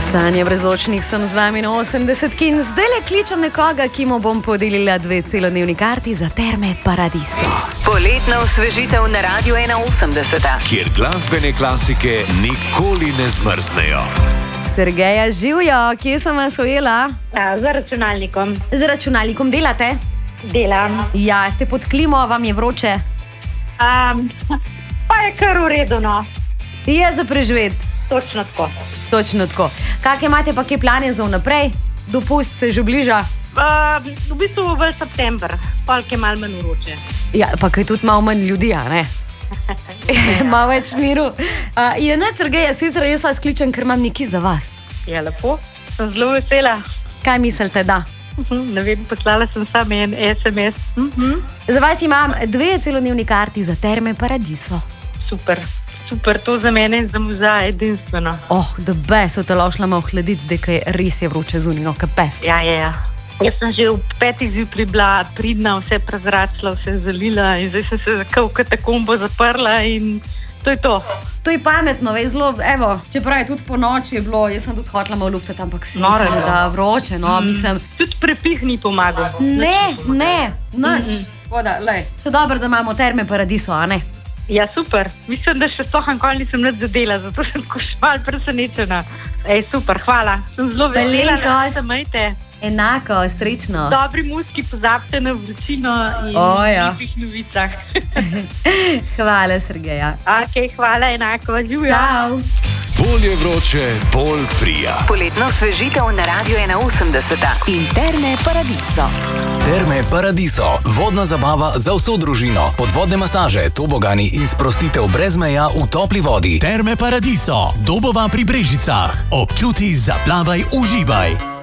Sanje brezočnih sem z vami na 80 in zdaj le kličem nekoga, ki mu bom podelila 2 celodnevni karti za Terme Paradiso. Poletna osvežitev na Radiu 81, kjer glasbene klasike nikoli ne zmrznejo. Sergeja, živijo, kje sem vas ujela? Za računalnikom. Z računalnikom delate? Delam. Ja, ste pod klimo, vam je vroče? Pa je kar v redu, no. Je za preživeti? Točno tako. Točno tako. Kak imate pa kje plane za vnaprej? Dopust se že bliža? V bistvu v september, polk je malo manj vroče. Ja, pa kaj tudi malo manj ljudi, a ne? Malo več miru. Je ne, Sergeja, sicer jaz vas kličem, ker imam nekaj za vas. Je lepo, sem zelo vesela. Kaj mislite, da? Ne vem, poslala sem samo en SMS. Za vas imam 2 celodnevni karti za Terme Paradiso. Super, super, to za mene in za muza edinstveno. The best, te lošla me ohladiti, zdaj, kaj res je vroče zunino, kaj pes. Ja. Jaz sem že v 5 zjutraj bila pridna, vse prezračila, vse zalila in zdaj sem se v katakombo zaprla in to je to. To je pametno, zelo, evo, čeprav je tudi po noči je bilo, jaz sem tudi hotela malo luftati, ampak si mislim, da vroče, no, mislim. Tudi prepih ni pomagal. Ne, nič. Voda, lej, še dobro, da imamo Terme Paradiso, a ne? Ja, super. Mislim, da še nikoli nisem nič zadela, zato sem tako še malo presenečena. Super, hvala. Sem zelo vesela, da se majte. Enako, srečno. Dobri muski, pozabite na vročino in lepih novicah. Hvala, Sergeja. Hvala, enako. Živjo. Ciao. Bolj je vroče, bolj prija. Poletna osvežitev na Radiu 81 in Terme Paradiso. Terme Paradiso, vodna zabava za vso družino, podvodne masaže, tobogani in sprostitev brez meja v topli vodi. Terme Paradiso, Dobova pri Brežicah. Občuti, zaplavaj, uživaj.